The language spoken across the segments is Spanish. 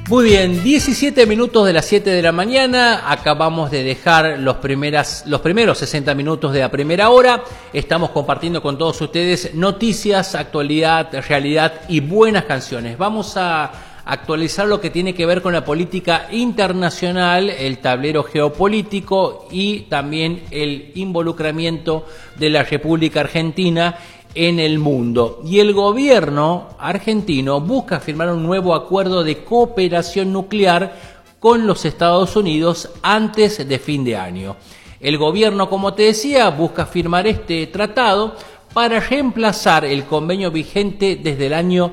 Muy bien, 17 minutos de las 7 de la mañana, acabamos de dejar los primeros 60 minutos de la primera hora, estamos compartiendo con todos ustedes noticias, actualidad, realidad y buenas canciones. Vamos a actualizar lo que tiene que ver con la política internacional, el tablero geopolítico y también el involucramiento de la República Argentina en el mundo. Y el gobierno argentino busca firmar un nuevo acuerdo de cooperación nuclear con los Estados Unidos antes de fin de año. El gobierno, como te decía, busca firmar este tratado para reemplazar el convenio vigente desde el año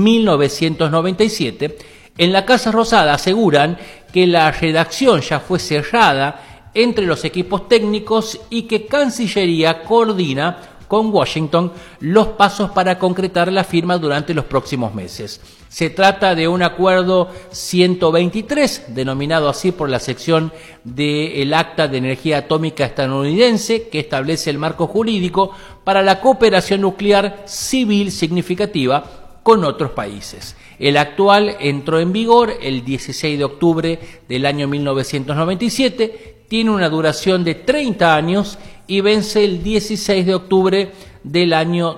1997. En la Casa Rosada aseguran que la redacción ya fue cerrada entre los equipos técnicos y que Cancillería coordina con Washington los pasos para concretar la firma durante los próximos meses. Se trata de un acuerdo 123, denominado así por la sección del Acta de Energía Atómica estadounidense, que establece el marco jurídico para la cooperación nuclear civil significativa con otros países. El actual entró en vigor el 16 de octubre del año 1997, tiene una duración de 30 años y vence el 16 de octubre del año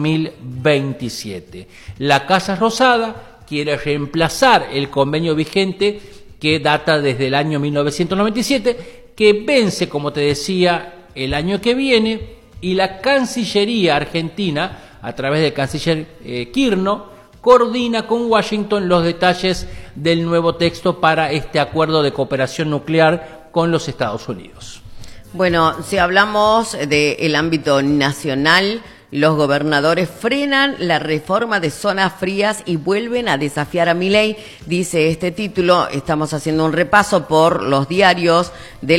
2027. La Casa Rosada quiere reemplazar el convenio vigente que data desde el año 1997, que vence, como te decía, el año que viene, y la Cancillería argentina, a través del canciller Kirchner, coordina con Washington los detalles del nuevo texto para este acuerdo de cooperación nuclear con los Estados Unidos. Bueno, si hablamos del ámbito nacional, los gobernadores frenan la reforma de zonas frías y vuelven a desafiar a Milei, dice este título. Estamos haciendo un repaso por los diarios de